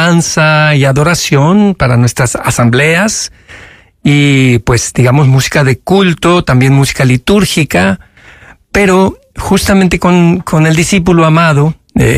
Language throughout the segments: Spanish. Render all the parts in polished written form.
alabanza y adoración para nuestras asambleas y pues digamos música de culto, también música litúrgica, pero justamente con el discípulo amado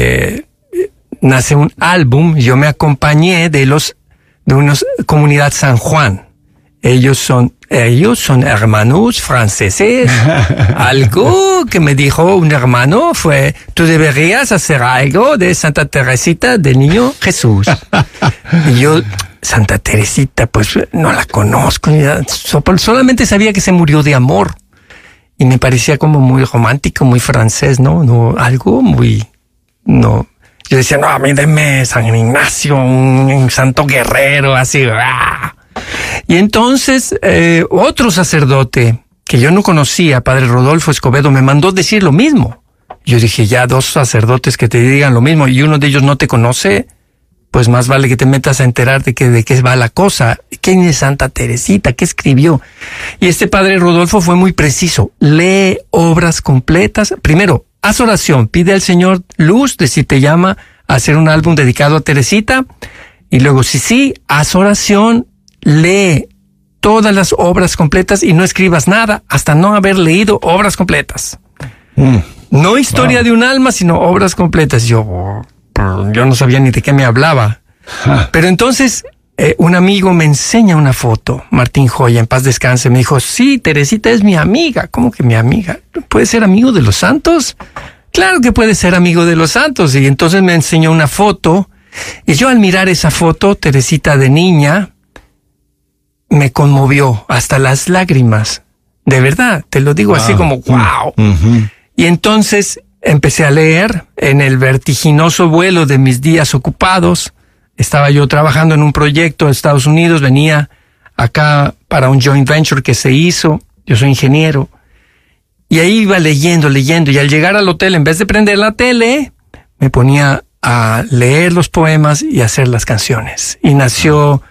nace un álbum. Yo me acompañé de una comunidad San Juan. Ellos son hermanos franceses. Algo que me dijo un hermano fue: tú deberías hacer algo de Santa Teresita del Niño Jesús. Y yo, Santa Teresita, pues no la conozco. Solamente sabía que se murió de amor. Y me parecía como muy romántico, muy francés, ¿no? Algo muy... No. Yo decía, no, a mí deme San Ignacio, un santo guerrero, así. ¡Ah! Y entonces, otro sacerdote que yo no conocía, Padre Rodolfo Escobedo, me mandó decir lo mismo. Yo dije, ya 2 sacerdotes que te digan lo mismo y uno de ellos no te conoce, pues más vale que te metas a enterar de qué va la cosa. ¿Quién es Santa Teresita? ¿Qué escribió? Y este Padre Rodolfo fue muy preciso. Lee obras completas. Primero, haz oración, pide al Señor luz de si te llama a hacer un álbum dedicado a Teresita. Y luego, sí, haz oración, lee todas las obras completas y no escribas nada hasta no haber leído obras completas. No historia de un alma, sino obras completas. Yo no sabía ni de qué me hablaba. Pero entonces un amigo me enseña una foto, Martín Joya, en paz descanse, me dijo, sí, Teresita es mi amiga. ¿Cómo que mi amiga? ¿Puede ser amigo de los santos? Claro que puede ser amigo de los santos. Y entonces me enseñó una foto y yo al mirar esa foto, Teresita de niña, me conmovió hasta las lágrimas. De verdad, te lo digo así como wow. Y entonces empecé a leer en el vertiginoso vuelo de mis días ocupados. Estaba yo trabajando en un proyecto en Estados Unidos, venía acá para un joint venture que se hizo. Yo soy ingeniero. Y ahí iba leyendo, y al llegar al hotel, en vez de prender la tele, me ponía a leer los poemas y hacer las canciones. Y nació...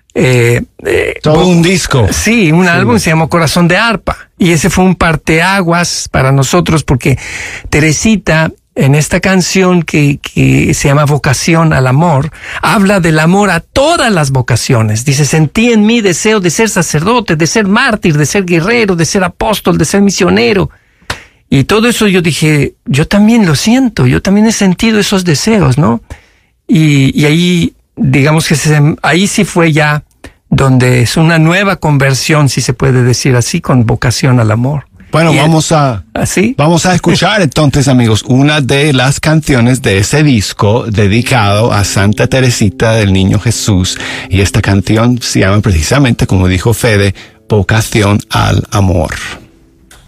todo un disco. Sí, un álbum se llamó Corazón de Arpa. Y ese fue un parteaguas para nosotros porque Teresita, en esta canción que se llama Vocación al Amor, habla del amor a todas las vocaciones. Dice, sentí en mí deseo de ser sacerdote, de ser mártir, de ser guerrero, de ser apóstol, de ser misionero. Y todo eso yo dije, yo también lo siento, yo también he sentido esos deseos, ¿no? Y ahí, digamos que ahí sí fue ya donde es una nueva conversión, si se puede decir así, con vocación al amor. Bueno, vamos a escuchar entonces, amigos, una de las canciones de ese disco dedicado a Santa Teresita del Niño Jesús. Y esta canción se llama precisamente, como dijo Fede, Vocación al Amor.